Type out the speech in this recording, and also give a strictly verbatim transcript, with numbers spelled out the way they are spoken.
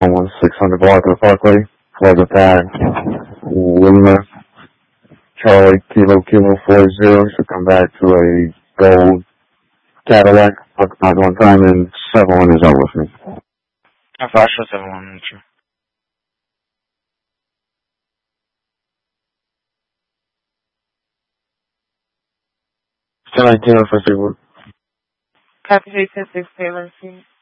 one six hundred Walker Parkway, Florida Tag, Lima, Charlie, Kilo, Kilo four zero, should come back to a gold Cadillac, occupied one time, and seven one is out with me. Afasta seven one, true. ten nineteen on first April. Copy three ten six Taylor Street.